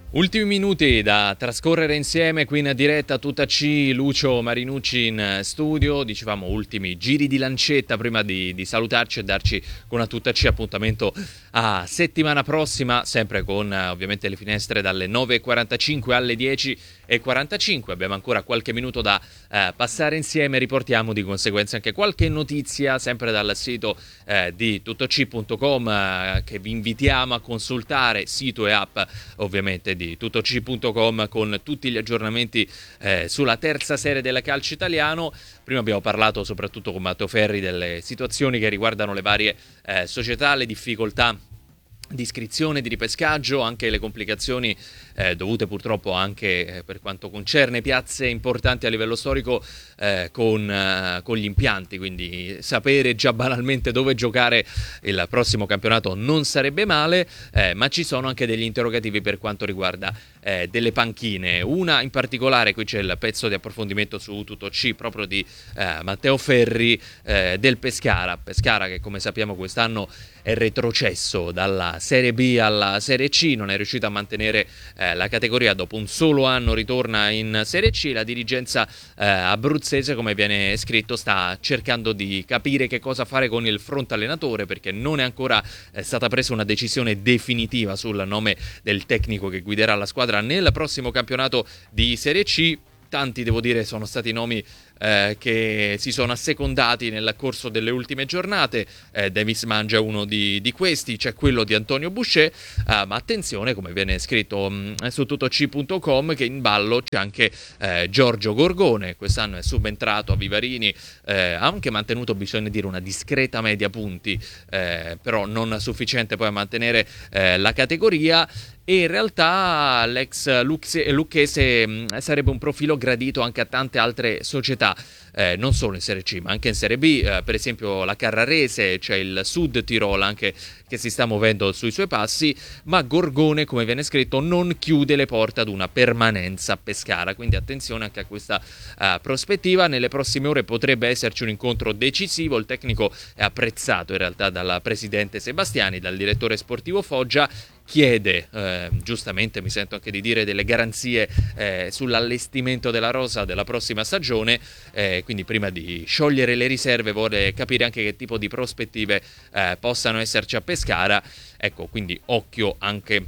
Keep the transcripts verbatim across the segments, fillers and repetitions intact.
Ultimi minuti da trascorrere insieme qui in diretta, tutta C, Lucio Marinucci in studio. Dicevamo ultimi giri di lancetta prima di, di salutarci e darci con una tutta C appuntamento a settimana prossima, sempre con ovviamente le finestre dalle nove e quarantacinque alle dieci e quarantacinque. Abbiamo ancora qualche minuto da eh, passare insieme, riportiamo di conseguenza anche qualche notizia sempre dal sito eh, di tuttoc punto com eh, che vi invitiamo a consultare, sito e app ovviamente di tuttoc punto com, con tutti gli aggiornamenti eh, sulla terza serie del calcio italiano. Prima abbiamo parlato soprattutto con Matteo Ferri delle situazioni che riguardano le varie eh, società, le difficoltà di iscrizione, di ripescaggio, anche le complicazioni eh, dovute purtroppo anche eh, per quanto concerne piazze importanti a livello storico eh, con, eh, con gli impianti, quindi sapere già banalmente dove giocare il prossimo campionato non sarebbe male, eh, ma ci sono anche degli interrogativi per quanto riguarda eh, delle panchine. Una in particolare, qui c'è il pezzo di approfondimento su Tutto C proprio di eh, Matteo Ferri eh, del Pescara, Pescara che come sappiamo quest'anno è retrocesso dalla Serie B alla Serie C, non è riuscito a mantenere eh, la categoria, dopo un solo anno ritorna in Serie C. La dirigenza eh, abruzzese, come viene scritto, sta cercando di capire che cosa fare con il fronte allenatore, perché non è ancora eh, stata presa una decisione definitiva sul nome del tecnico che guiderà la squadra nel prossimo campionato di Serie C. Tanti, devo dire, sono stati nomi eh, che si sono assecondati nel corso delle ultime giornate. eh, Davis Mangia è uno di, di questi, c'è quello di Antonio Boucher, eh, ma attenzione, come viene scritto mh, su tuttoc punto com, che in ballo c'è anche eh, Giorgio Gorgone. Quest'anno è subentrato a Vivarini, eh, ha anche mantenuto, bisogna dire, una discreta media punti, eh, però non sufficiente poi a mantenere eh, la categoria. E in realtà l'ex lucchese sarebbe un profilo gradito anche a tante altre società, eh, non solo in Serie C ma anche in Serie B, eh, per esempio la Carrarese, c'è il Sud Tirol anche che si sta muovendo sui suoi passi, ma Gorgone, come viene scritto, non chiude le porte ad una permanenza a Pescara, quindi attenzione anche a questa uh, prospettiva. Nelle prossime ore potrebbe esserci un incontro decisivo, il tecnico è apprezzato in realtà dal presidente Sebastiani, dal direttore sportivo Foggia, chiede, eh, giustamente mi sento anche di dire, delle garanzie eh, sull'allestimento della rosa della prossima stagione, eh, quindi prima di sciogliere le riserve vuole capire anche che tipo di prospettive eh, possano esserci a Pescara. Ecco, quindi occhio anche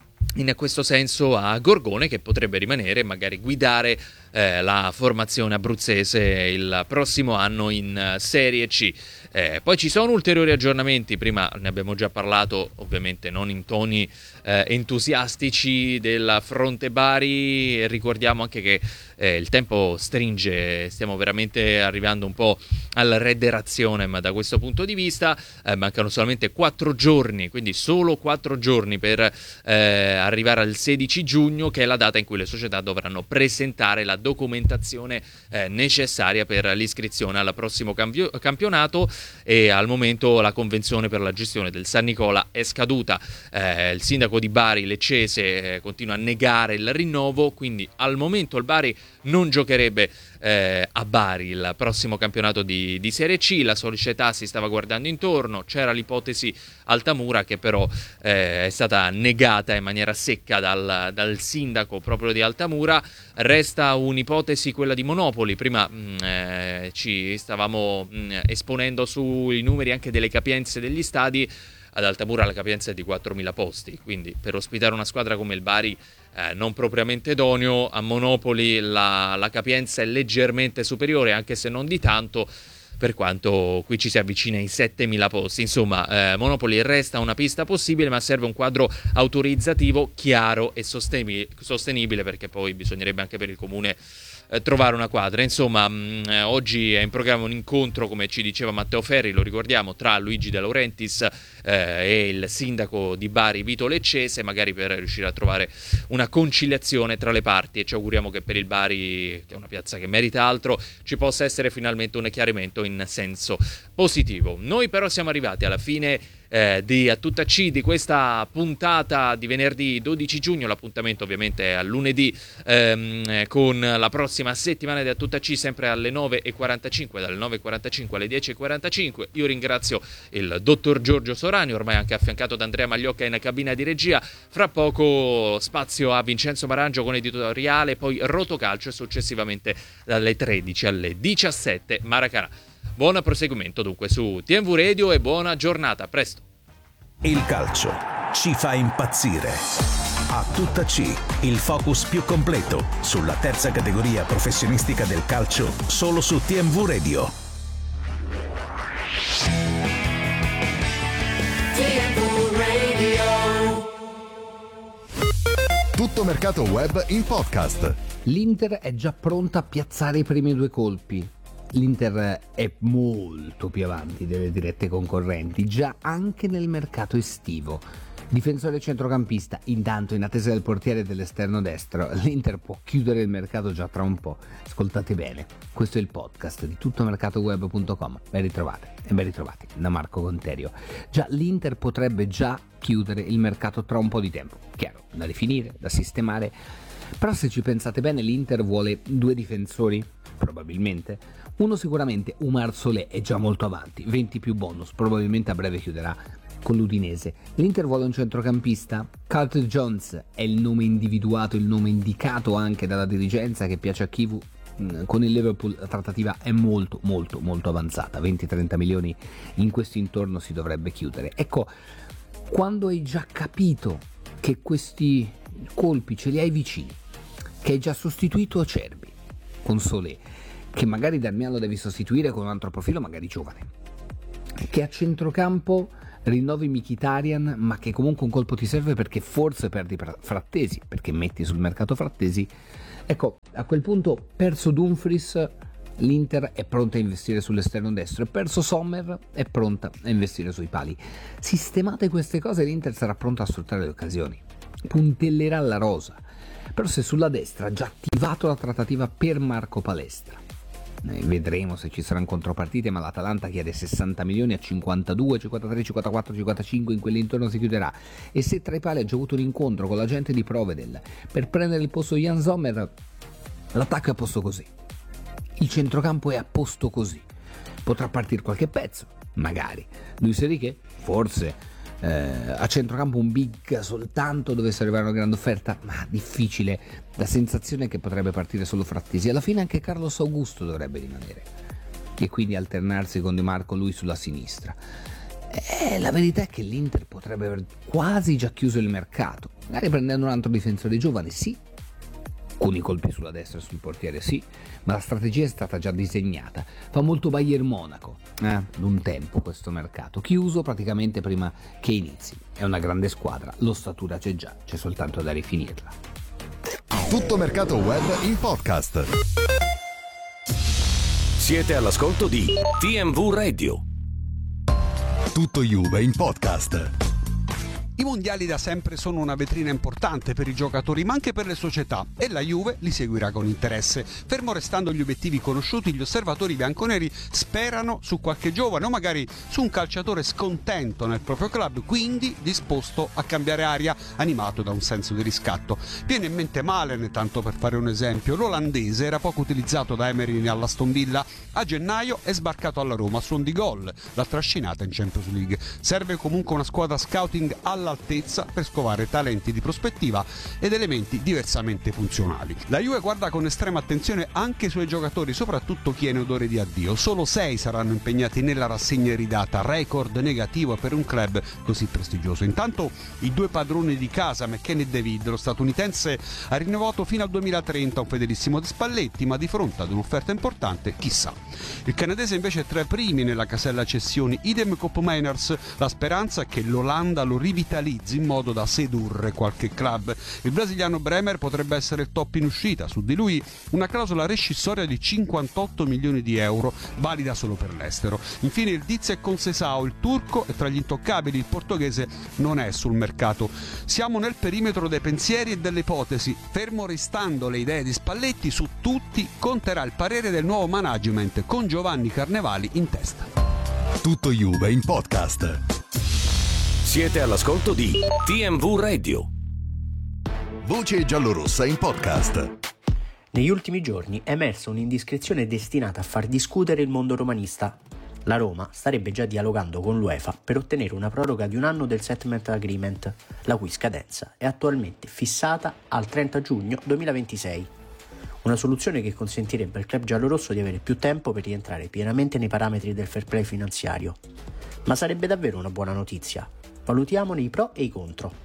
in questo senso a Gorgone, che potrebbe rimanere e magari guidare eh, la formazione abruzzese il prossimo anno in uh, Serie C. Eh, poi ci sono ulteriori aggiornamenti, prima ne abbiamo già parlato, ovviamente non in toni eh, entusiastici, del fronte Bari. Ricordiamo anche che eh, il tempo stringe, stiamo veramente arrivando un po' al rederazione, ma da questo punto di vista eh, mancano solamente quattro giorni, quindi solo quattro giorni per eh, arrivare al sedici giugno, che è la data in cui le società dovranno presentare la documentazione eh, necessaria per l'iscrizione al prossimo cambio- campionato. E al momento la convenzione per la gestione del San Nicola è scaduta. Eh, il sindaco di Bari, Leccese, eh, continua a negare il rinnovo, quindi al momento il Bari non giocherebbe eh, a Bari il prossimo campionato di, di Serie C. La società si stava guardando intorno, c'era l'ipotesi Altamura che però eh, è stata negata in maniera secca dal, dal sindaco proprio di Altamura. Resta un'ipotesi, quella di Monopoli. Prima mh, eh, ci stavamo mh, esponendo sui numeri anche delle capienze degli stadi. Ad Altamura la capienza è di quattromila posti, quindi per ospitare una squadra come il Bari eh, non propriamente idoneo. A Monopoli la, la capienza è leggermente superiore, anche se non di tanto, per quanto qui ci si avvicina ai settemila posti. Insomma, eh, Monopoli resta una pista possibile, ma serve un quadro autorizzativo chiaro e sostenibile, perché poi bisognerebbe anche per il comune eh, trovare una quadra. Insomma, mh, eh, oggi è in programma un incontro, come ci diceva Matteo Ferri, lo ricordiamo, tra Luigi De Laurentiis eh, e il sindaco di Bari Vito Leccese, magari per riuscire a trovare una conciliazione tra le parti, e ci auguriamo che per il Bari, che è una piazza che merita altro, ci possa essere finalmente un chiarimento in senso positivo. Noi però siamo arrivati alla fine eh, di A Tutta C, di questa puntata di venerdì dodici giugno. L'appuntamento ovviamente è a lunedì ehm, con la prossima settimana di A Tutta C, sempre alle nove e quarantacinque, dalle nove e quarantacinque alle dieci e quarantacinque. Io ringrazio il dottor Giorgio Sorani, ormai anche affiancato da Andrea Magliocca in cabina di regia. Fra poco spazio a Vincenzo Marangio con editoriale, poi Rotocalcio e successivamente dalle tredici alle diciassette Maracanã. Buon proseguimento dunque su T M V Radio e buona giornata, a presto. Il calcio ci fa impazzire. A Tutta C, il focus più completo sulla terza categoria professionistica del calcio, solo su T M V Radio. T M V Radio. Tutto mercato web in podcast. L'Inter è già pronta a piazzare i primi due colpi. L'Inter è molto più avanti delle dirette concorrenti, già anche nel mercato estivo. Difensore centrocampista, intanto in attesa del portiere dell'esterno destro, l'Inter può chiudere il mercato già tra un po'. Ascoltate bene, questo è il podcast di tuttomercatoweb punto com. Ben ritrovate e ben ritrovati da Marco Conterio. Già, l'Inter potrebbe già chiudere il mercato tra un po' di tempo. Chiaro, da definire, da sistemare. Però se ci pensate bene, l'Inter vuole due difensori, probabilmente. Uno sicuramente, Oumar Solé, è già molto avanti, venti più bonus, probabilmente a breve chiuderà con l'Udinese. L'Inter vuole un centrocampista, Curtis Jones è il nome individuato, il nome indicato anche dalla dirigenza che piace a Kivu. Con il Liverpool la trattativa è molto molto molto avanzata, venti trenta milioni in questo intorno si dovrebbe chiudere. Ecco, quando hai già capito che questi colpi ce li hai vicini, che hai già sostituito Acerbi con Solé, che magari Darmian lo devi sostituire con un altro profilo magari giovane, che a centrocampo rinnovi Mkhitaryan, ma che comunque un colpo ti serve perché forse perdi Frattesi, perché metti sul mercato Frattesi. Ecco, a quel punto, perso Dumfries, l'Inter è pronta a investire sull'esterno destro, e perso Sommer è pronta a investire sui pali. Sistemate queste cose, l'Inter sarà pronta a sfruttare le occasioni, puntellerà la rosa. Però se sulla destra ha già attivato la trattativa per Marco Palestra, eh, vedremo se ci saranno contropartite, ma l'Atalanta chiede sessanta milioni a cinquantadue, cinquantatré, cinquantaquattro, cinquantacinque, in quell'intorno si chiuderà. E se tra i pali ha già avuto un incontro con la gente di Provedel per prendere il posto di Jan Sommer, l'attacco è a posto così, il centrocampo è a posto così. Potrà partire qualche pezzo, magari Luis Enrique, forse eh, a centrocampo un big soltanto dovesse arrivare una grande offerta, ma difficile. La sensazione è che potrebbe partire solo Frattesi. Alla fine anche Carlos Augusto dovrebbe rimanere e quindi alternarsi con Di Marco lui sulla sinistra. E la verità è che l'Inter potrebbe aver quasi già chiuso il mercato, magari prendendo un altro difensore giovane, sì, con i colpi sulla destra e sul portiere, sì, ma la strategia è stata già disegnata. Fa molto Bayern Monaco, eh, un tempo questo mercato, chiuso praticamente prima che inizi. È una grande squadra, l'ossatura c'è già, c'è soltanto da rifinirla. Tutto mercato web in podcast. Siete all'ascolto di T M V Radio. Tutto Juve in podcast. I mondiali da sempre sono una vetrina importante per i giocatori, ma anche per le società, e la Juve li seguirà con interesse. Fermo restando gli obiettivi conosciuti, gli osservatori bianconeri sperano su qualche giovane o magari su un calciatore scontento nel proprio club, quindi disposto a cambiare aria, animato da un senso di riscatto. Viene in mente Malen, tanto per fare un esempio. L'olandese era poco utilizzato da Emery all'Aston Villa, a gennaio è sbarcato alla Roma a suon di gol, l'ha trascinata in Champions League. Serve comunque una squadra scouting alla altezza per scovare talenti di prospettiva ed elementi diversamente funzionali. La Juve guarda con estrema attenzione anche i suoi giocatori, soprattutto chi è in odore di addio. Solo sei saranno impegnati nella rassegna iridata, record negativo per un club così prestigioso. Intanto i due padroni di casa, McKennie e David, lo statunitense ha rinnovato fino al duemilatrenta un fedelissimo di Spalletti, ma di fronte ad un'offerta importante, chissà. Il canadese invece è tra i primi nella casella cessioni, idem Koopmeiners. La speranza è che l'Olanda lo rivitalizzi in modo da sedurre qualche club. Il brasiliano Bremer potrebbe essere il top in uscita, su di lui una clausola rescissoria di cinquantotto milioni di euro, valida solo per l'estero. Infine il Dizek Conceição, il turco è tra gli intoccabili, il portoghese non è sul mercato. Siamo nel perimetro dei pensieri e delle ipotesi, fermo restando le idee di Spalletti, su tutti conterà il parere del nuovo management con Giovanni Carnevali in testa. Tutto Juve in podcast. Siete all'ascolto di T M V Radio. Voce giallorossa in podcast. Negli ultimi giorni è emersa un'indiscrezione destinata a far discutere il mondo romanista. La Roma starebbe già dialogando con l'UEFA per ottenere una proroga di un anno del settlement agreement, la cui scadenza è attualmente fissata al trenta giugno duemilaventisei. Una soluzione che consentirebbe al club giallorosso di avere più tempo per rientrare pienamente nei parametri del fair play finanziario. Ma sarebbe davvero una buona notizia. Valutiamone i pro e i contro.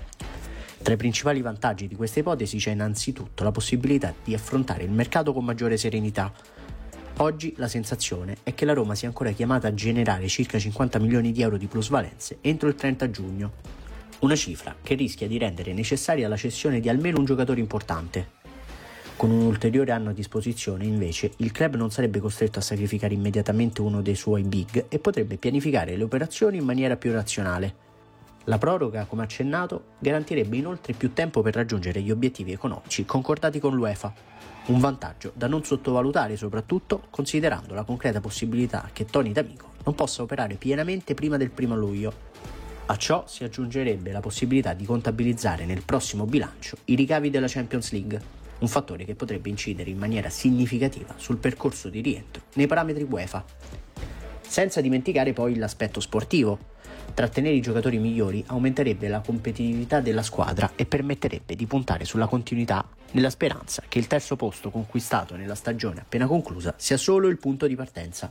Tra i principali vantaggi di questa ipotesi c'è innanzitutto la possibilità di affrontare il mercato con maggiore serenità. Oggi la sensazione è che la Roma sia ancora chiamata a generare circa cinquanta milioni di euro di plusvalenze entro il trenta giugno, una cifra che rischia di rendere necessaria la cessione di almeno un giocatore importante. Con un ulteriore anno a disposizione, invece, il club non sarebbe costretto a sacrificare immediatamente uno dei suoi big e potrebbe pianificare le operazioni in maniera più razionale. La proroga, come accennato, garantirebbe inoltre più tempo per raggiungere gli obiettivi economici concordati con l'UEFA, un vantaggio da non sottovalutare soprattutto considerando la concreta possibilità che Tony D'Amico non possa operare pienamente prima del primo luglio. A ciò si aggiungerebbe la possibilità di contabilizzare nel prossimo bilancio i ricavi della Champions League, un fattore che potrebbe incidere in maniera significativa sul percorso di rientro nei parametri UEFA. Senza dimenticare poi l'aspetto sportivo. Trattenere i giocatori migliori aumenterebbe la competitività della squadra e permetterebbe di puntare sulla continuità nella speranza che il terzo posto conquistato nella stagione appena conclusa sia solo il punto di partenza.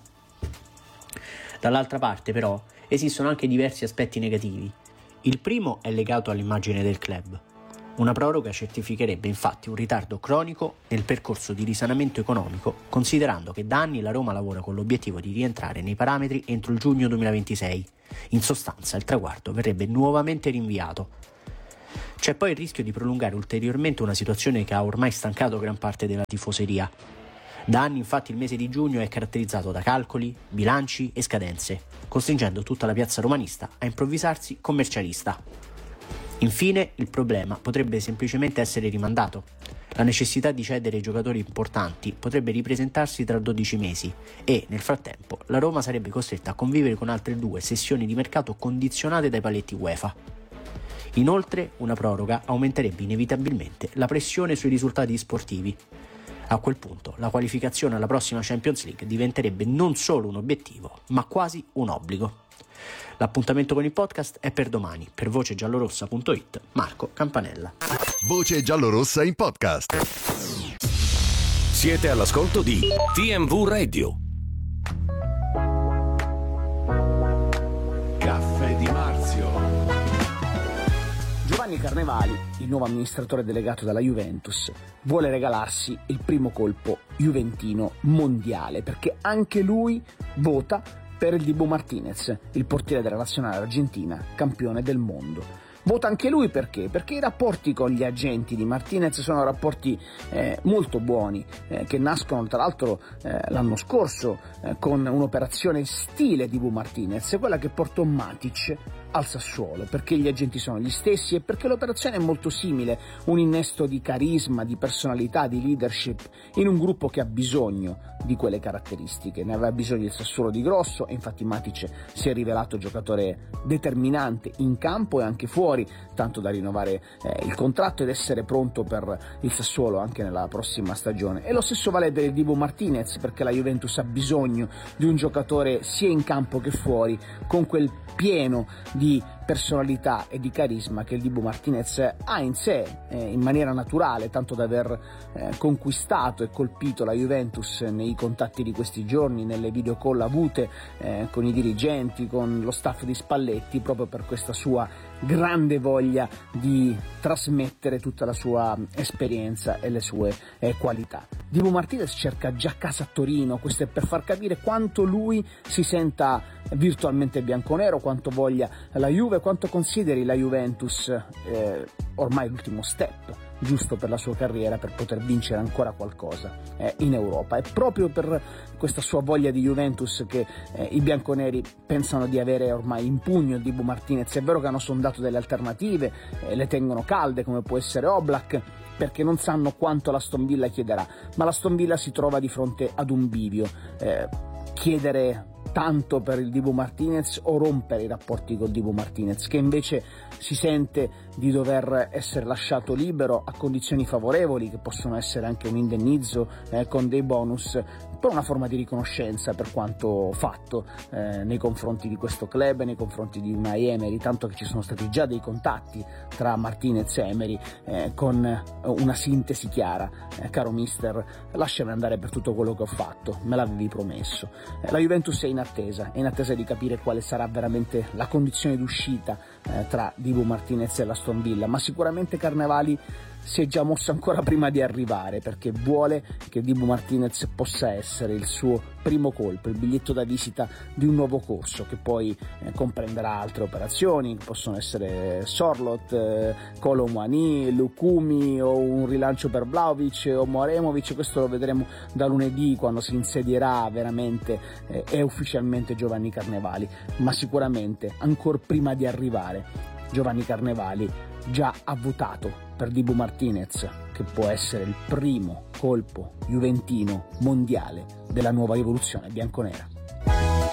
Dall'altra parte però esistono anche diversi aspetti negativi. Il primo è legato all'immagine del club. Una proroga certificherebbe infatti un ritardo cronico nel percorso di risanamento economico, considerando che da anni la Roma lavora con l'obiettivo di rientrare nei parametri entro il giugno duemilaventisei. In sostanza il traguardo verrebbe nuovamente rinviato. C'è poi il rischio di prolungare ulteriormente una situazione che ha ormai stancato gran parte della tifoseria. Da anni infatti il mese di giugno è caratterizzato da calcoli, bilanci e scadenze, costringendo tutta la piazza romanista a improvvisarsi commercialista. Infine, il problema potrebbe semplicemente essere rimandato. La necessità di cedere giocatori importanti potrebbe ripresentarsi tra dodici mesi e, nel frattempo, la Roma sarebbe costretta a convivere con altre due sessioni di mercato condizionate dai paletti UEFA. Inoltre, una proroga aumenterebbe inevitabilmente la pressione sui risultati sportivi. A quel punto, la qualificazione alla prossima Champions League diventerebbe non solo un obiettivo, ma quasi un obbligo. L'appuntamento con il podcast è per domani. Per voce giallorossa punto it, Marco Campanella. Voce giallorossa in podcast. Siete all'ascolto di T M V Radio. Caffè di Marzio. Giovanni Carnevali, il nuovo amministratore delegato dalla Juventus, vuole regalarsi il primo colpo juventino mondiale, perché anche lui vota per il Dibu Martinez, il portiere della nazionale argentina, campione del mondo. Vota anche lui perché? Perché i rapporti con gli agenti di Martinez sono rapporti eh, molto buoni, eh, che nascono tra l'altro eh, l'anno scorso eh, con un'operazione stile Dibu Martinez, quella che portò Matic al Sassuolo, perché gli agenti sono gli stessi e perché l'operazione è molto simile, un innesto di carisma, di personalità, di leadership in un gruppo che ha bisogno di quelle caratteristiche. Ne aveva bisogno il Sassuolo di grosso e infatti Matic si è rivelato giocatore determinante in campo e anche fuori, tanto da rinnovare eh, il contratto ed essere pronto per il Sassuolo anche nella prossima stagione. E lo stesso vale del Dibu Martinez, perché la Juventus ha bisogno di un giocatore sia in campo che fuori con quel pieno di personalità e di carisma che il Dibu Martinez ha in sé eh, in maniera naturale, tanto da aver eh, conquistato e colpito la Juventus nei contatti di questi giorni, nelle video call avute eh, con i dirigenti, con lo staff di Spalletti, proprio per questa sua grande voglia di trasmettere tutta la sua esperienza e le sue eh, qualità. Dibu Martinez cerca già casa a Torino, questo è per far capire quanto lui si senta virtualmente bianconero, quanto voglia la Juve, quanto consideri la Juventus eh, ormai l'ultimo step giusto per la sua carriera, per poter vincere ancora qualcosa eh, in Europa. È proprio per questa sua voglia di Juventus che eh, i bianconeri pensano di avere ormai in pugno Dibu Martinez. È vero che hanno sondato delle alternative, eh, le tengono calde, come può essere Oblak, perché non sanno quanto l'Aston Villa chiederà, ma l'Aston Villa si trova di fronte ad un bivio. Eh, chiedere tanto per il Dibu Martinez o rompere i rapporti col Dibu Martinez, che invece si sente di dover essere lasciato libero a condizioni favorevoli, che possono essere anche un indennizzo eh, con dei bonus, per una forma di riconoscenza per quanto fatto eh, nei confronti di questo club e nei confronti di Unai Emery, tanto che ci sono stati già dei contatti tra Martinez e Emery eh, con una sintesi chiara: eh, caro mister, lasciami andare per tutto quello che ho fatto, me l'avevi promesso. Eh, la Juventus è in attesa, è in attesa di capire quale sarà veramente la condizione d'uscita eh, tra Dibu Martinez e l'Aston Villa, ma sicuramente Carnevali si è già mosso ancora prima di arrivare, perché vuole che Dibu Martinez possa essere il suo primo colpo, il biglietto da visita di un nuovo corso che poi eh, comprenderà altre operazioni, che possono essere Sorlot, eh, Kolo Muani, Lukumi o un rilancio per Vlahovic o Moremovic. Questo lo vedremo da lunedì, quando si insedierà veramente eh, e ufficialmente Giovanni Carnevali, ma sicuramente ancora prima di arrivare Giovanni Carnevali già ha votato per Dibu Martinez, che può essere il primo colpo juventino mondiale della nuova rivoluzione bianconera.